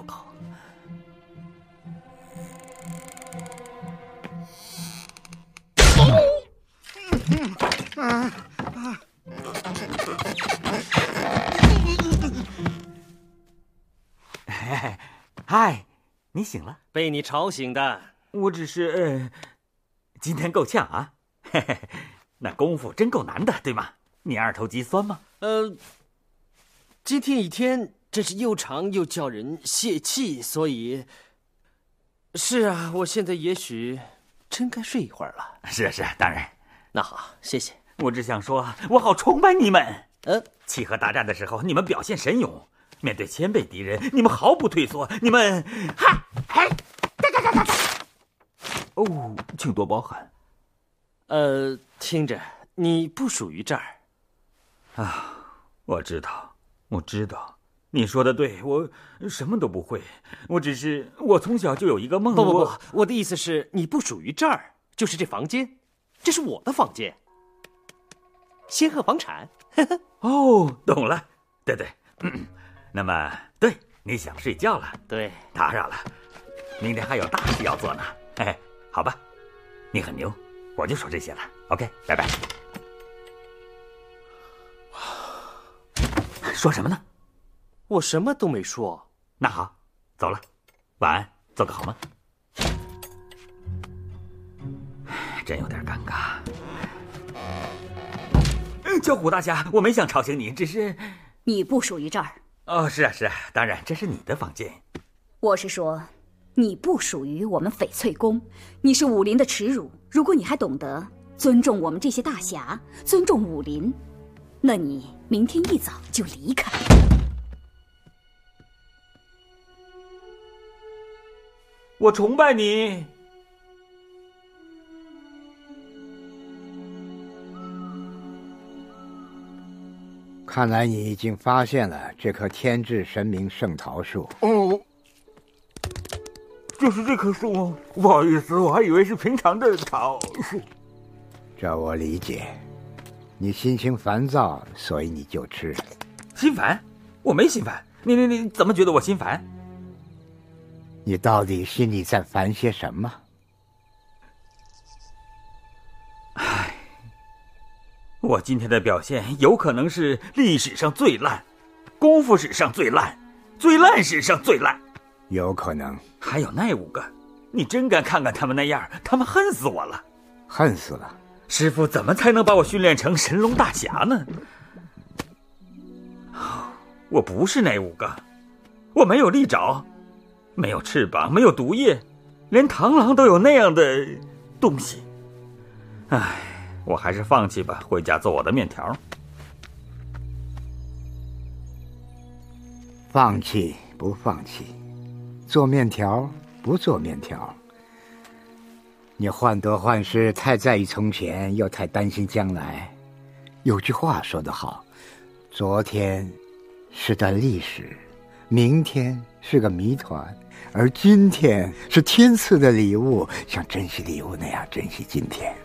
糟糕。嗨，你醒了？ 被你吵醒的。 我只是今天够呛啊。嘿嘿，那功夫真够难的，对吗？你二头肌酸吗？ 今天一天真是又长又叫人泄气，所以……是啊，我现在也许真该睡一会儿了。 是，当然。 那好，谢谢。 我只想说，我好崇拜你们。契合大战的时候，你们表现神勇。面对千倍敌人，你们毫不退缩，你们哦，请多包涵。 听着，你不属于这儿。 啊，我知道，你说的对，我什么都不会，我从小就有一个梦。 不，我的意思是你不属于这儿，就是这房间，这是我的房间，仙鹤房产。 哦，懂了，对，那么对，你想睡觉了？ 对， 打扰了，明天还有大事要做呢。嘿嘿，好吧，你很牛，我就说这些了。OK， 拜拜。说什么呢？ 我什么都没说。 那好，走了，晚安，做个好梦。真有点尴尬。叫虎大侠，我没想吵醒你，只是你不属于这儿。 哦，是啊，当然，这是你的房间。 我是说，你不属于我们翡翠宫，你是武林的耻辱。如果你还懂得尊重我们这些大侠，尊重武林，那你明天一早就离开。 我崇拜你。 看来你已经发现了这棵天智神明圣桃树。 哦，就是这棵树。不好意思，我还以为是平常的桃树。 这我理解，你心情烦躁，所以你就吃。 心烦？我没心烦。你怎么觉得我心烦？ 你到底心里在烦些什么？ 唉，我今天的表现有可能是历史上最烂，功夫史上最烂，最烂史上最烂。 有可能。 还有那5个，你真敢看看他们那样，他们恨死我了。 恨死了。 师父怎么才能把我训练成神龙大侠呢？我不是那5个，我没有利爪，没有翅膀，没有毒液，连螳螂都有那样的东西。唉，我还是放弃吧，回家做我的面条。 放弃不放弃，做面条不做面条。你患得患失，太在意从前，又太担心将来。有句话说得好，昨天是段历史，明天是个谜团，而今天是天赐的礼物，像珍惜礼物那样珍惜今天。